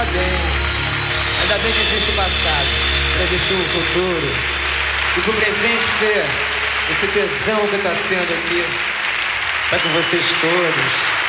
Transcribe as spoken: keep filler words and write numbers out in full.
bem. Ainda bem que existe o passado, para existir o futuro. E pro presente ser esse tesão que tá sendo aqui. Tá com vocês todos.